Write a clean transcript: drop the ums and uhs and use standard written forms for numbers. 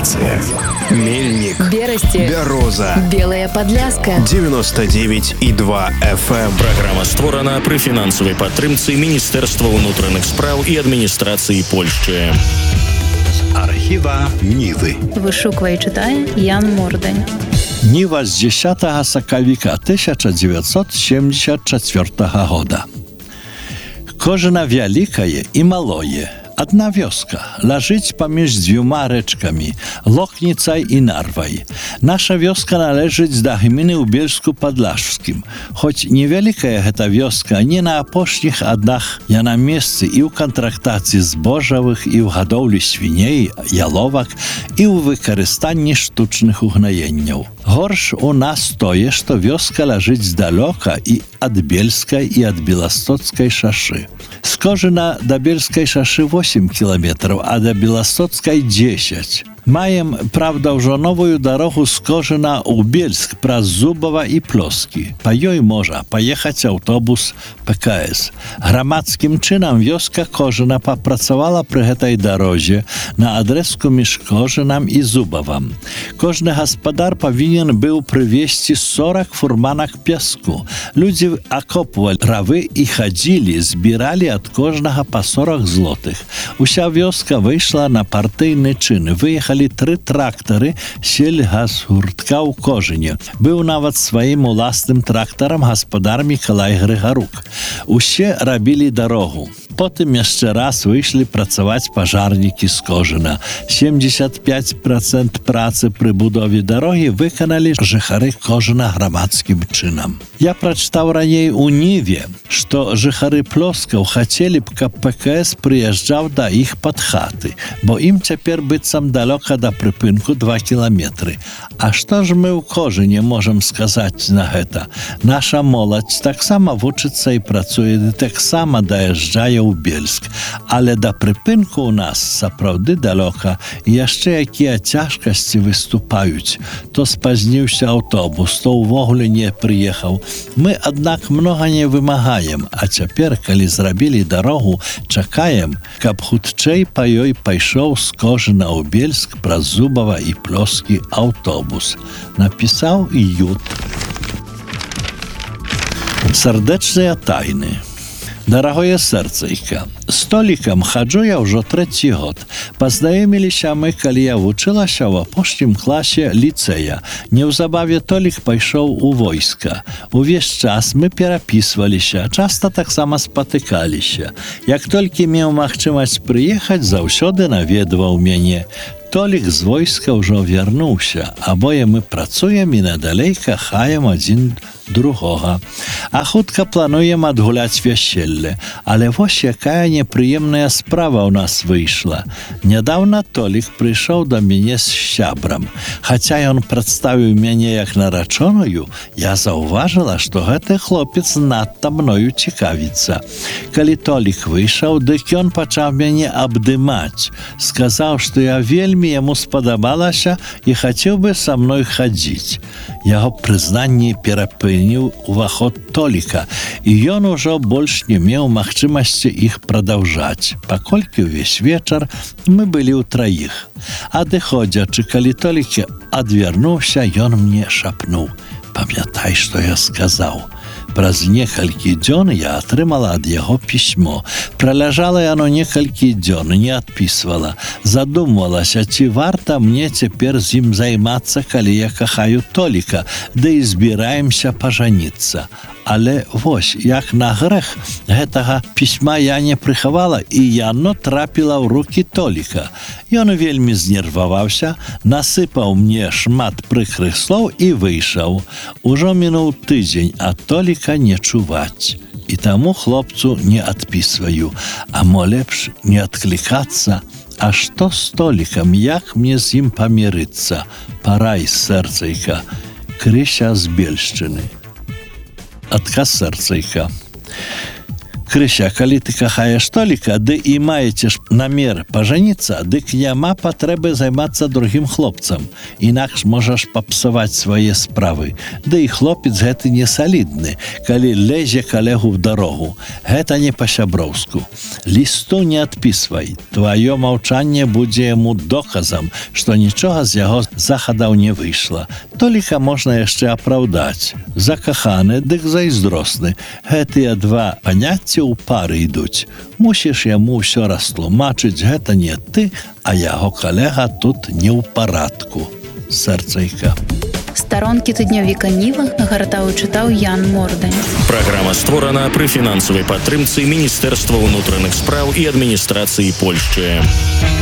станция. Мельник, Берасти, Бяроза, Белая Подляска, 99,2 FM. Праграма створана пры фінансавай падтрымцы Міністэрства ўнутраных спраў і адміністрацыі Польшчы. Архіва Нівы. Вышуквае і чытае Ян Мордань. Ніва з 10 сакавіка 1974 года. Кожна вялікае і малое. Одна вёска ляжыць паміж дзвюма рэчкамі Лохніцай і Нарвай. Наша вёска належыць да гміны ў Бельску-Падляшскім. Хоць невялікая гэта вёска, не на апошніх аднак я на месцы і ў кантрактацыі збожжавых, і ў гадоўлі свіней, яловак, і ў выкарыстанні штучных угнаенняў. Горш у нас тое, што вёска ляжыць далёка і ад Бельскай, і ад Беластоцкай шашы. З Кожына да Бельскай шашы 8 кілометраў, а да Беластоцкай 10. Маем, правда, ўжо новую дарогу з Кожына ў Бельск праз Зубова і Плоскі. Па ёй можа паехаць аўтобус ПКС. Грамадскім чынам вёска Кожына папрацавала пры гэтай дарозе на адрэзку між Кожынам і Зубавам. Кожны гаспадар павінен быў прывезці 40 фурманак пяску. Людзі акопвалі равы і хадзілі, збіралі ад кожнага па 40 злотых. Уся вёска выйшла на партыйны чын. Выехалі 3 трактары сельгасгуртка ў Кожыне. Быў нават сваім уласным трактарам гаспадар Мікалай Грыгарук. Усе рабілі дарогу. Потым яшчэ раз выйшлі працаваць пажарнікі з Кожына. 75% працы пры будове дарогі выканалі жыхары Кожына грамадскім чынам. Я прачытаў раней у Ніве, што жыхары Плоскаў хацелі б, каб ПКС прыязджаў да іх пад хаты, бо ім цяпер быццам далёка да прыпынку 2 кіламетры. А што ж мы ў Кожыне можам сказаць на гэта? Наша моладзь таксама вучыцца і працуе, і таксама даязджае ў Бельск. Але да прыпынку ў нас сапраўды далёка, і яшчэ якія цяжкасці выступаюць. То спазніўся аўтобус, то ўвогуле не прыехаў. Мы, аднак, многа не вымагаем, а цяпер, калі зрабілі дарогу, чакаем, каб хутчэй па ёй пайшоў з Кожына ў Бельск праз Зубова і Плоскі аўтобус. Напісаў Ют. Сардэчныя тайны. Дарагое сэрцайка, з Толікам хаджу я ўжо 3-й год. Пазнаёміліся мы, калі я вучылася ў апошнім класе ліцэя. Неўзабаве Толік пайшоў у войска. Увесь час мы перапісваліся, часта таксама спатыкаліся. Як толькі меў магчымасць прыехаць, заўсёды наведваў мяне. Толік з войска ўжо вярнуўся, абое мы працуем і надалей кахаем адзін другога. А хутка плануем адгуляць вяселле. Але вось якая непрыемная справа ў нас выйшла. Нядаўна Толік прыйшоў да мяне з сябрам. Хаця ён прадставіў мяне як нарачоную, я заўважыла, што гэты хлопец надта мною цікавіцца. Калі Толік выйшаў, дык ён пачаў мяне абдымаць. Сказаў, што я вельмі яму спадабалася і хацеў бы са мной хадзіць. Яго прызнанне перапыніў уваход Толіка, і ён ужо больш не меў магчымасці іх прадаўжаць, паколькі ўвесь вечар мы былі ўтраіх. Адыходзячы, калі Толік адвярнуўся, ён мне шапнуў: «Памятай, што я сказаў». Праз некалькі дзён я атрымала ад яго пісьмо. Праляжала яно некалькі дзён, не адпісвала. Задумвалася, ці варта мне цяпер з ім займацца, калі я кахаю Толіка, ды і збіраемся пажаніцца. Але вось, як на грэх, гэтага пісьма я не прыхавала, і яно трапіла ў рукі Толіка. Ён вельмі знерваваўся, насыпаў мне шмат прыкрых слоў і выйшаў. Ужо мінуў тыдзень, а Толіка не чуваць. І таму хлопцу не адпісваю, а мо лепш не адклікацца. А што з Толікам, як мне з ім памірыцца? Парай, сэрцайка. Крыся з Бельшчыны. Адказ сэрцайка. Крыся, калі ты кахаеш Толіка, ды і маеце ж намер пажаніцца, дык няма патрэбы займацца другім хлопцам. Інакш можаш папсаваць свае справы. Ды і хлопец гэты не салідны, калі лезе калегу в дарогу. Гэта не па-сяброўску. Лісту не адпісвай. Тваё маўчанне будзе яму доказам, што нічога з яго захадаў не выйшла. Толіка можна яшчэ апраўдаць. Закаханы, дык зайздросны. Гэтыя два паняцці ў пары ідуць. Мусіш яму ўсё растлумачыць, гэта не ты, а яго калега тут не ў парадку. Сэрцайка. Старонкі тыднёвіка Ніва гартаў і чытаў Ян Мордань. Праграма створана пры фінансавай падтрымцы Міністэрства ўнутраных спраў і адміністрацыі Польшчы.